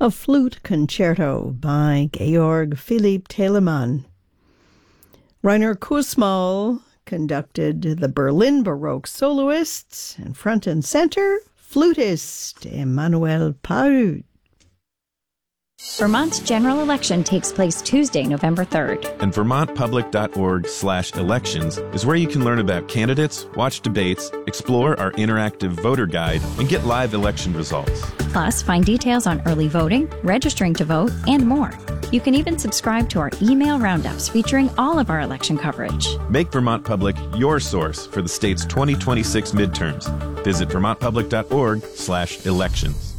a flute concerto by Georg Philipp Telemann. Rainer Kussmaul conducted the Berlin Baroque soloists, and front and center, flutist Emmanuel Pahud. Vermont's general election takes place Tuesday, November 3rd. And VermontPublic.org/elections is where you can learn about candidates, watch debates, explore our interactive voter guide, and get live election results. Plus, find details on early voting, registering to vote, and more. You can even subscribe to our email roundups featuring all of our election coverage. Make Vermont Public your source for the state's 2026 midterms. Visit VermontPublic.org/elections.